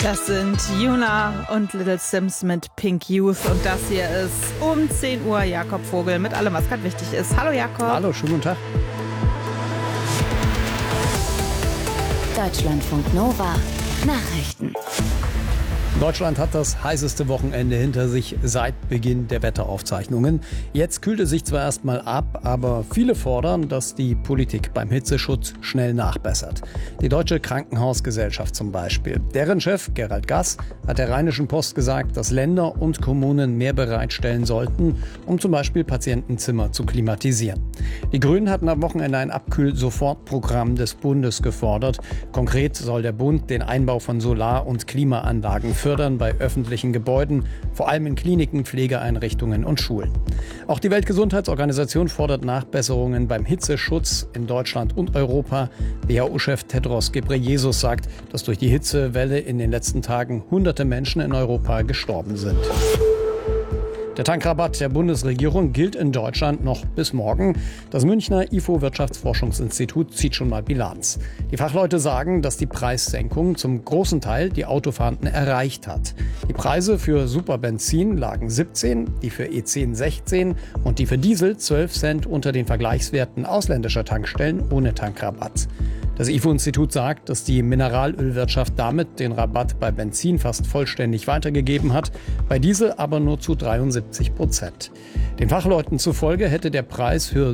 Das sind Yuna und Little Sims mit Pink Youth und das hier ist um 10 Uhr Jakob Vogel mit allem, was gerade wichtig ist. Hallo Jakob. Hallo, schönen guten Tag. Deutschlandfunk Nova Nachrichten. Deutschland hat das heißeste Wochenende hinter sich seit Beginn der Wetteraufzeichnungen. Jetzt kühlt es sich zwar erstmal ab, aber viele fordern, dass die Politik beim Hitzeschutz schnell nachbessert. Die Deutsche Krankenhausgesellschaft zum Beispiel. Deren Chef Gerald Gass hat der Rheinischen Post gesagt, dass Länder und Kommunen mehr bereitstellen sollten, um zum Beispiel Patientenzimmer zu klimatisieren. Die Grünen hatten am Wochenende ein Abkühl-Sofortprogramm des Bundes gefordert. Konkret soll der Bund den Einbau von Solar- und Klimaanlagen fördern bei öffentlichen Gebäuden, vor allem in Kliniken, Pflegeeinrichtungen und Schulen. Auch die Weltgesundheitsorganisation fordert Nachbesserungen beim Hitzeschutz in Deutschland und Europa. WHO-Chef Tedros Ghebreyesus sagt, dass durch die Hitzewelle in den letzten Tagen hunderte Menschen in Europa gestorben sind. Der Tankrabatt der Bundesregierung gilt in Deutschland noch bis morgen. Das Münchner IFO-Wirtschaftsforschungsinstitut zieht schon mal Bilanz. Die Fachleute sagen, dass die Preissenkung zum großen Teil die Autofahrenden erreicht hat. Die Preise für Superbenzin lagen 17, die für E10 16 und die für Diesel 12 Cent unter den Vergleichswerten ausländischer Tankstellen ohne Tankrabatt. Das IFO-Institut sagt, dass die Mineralölwirtschaft damit den Rabatt bei Benzin fast vollständig weitergegeben hat, bei Diesel aber nur zu 73%. Den Fachleuten zufolge hätte der Preis für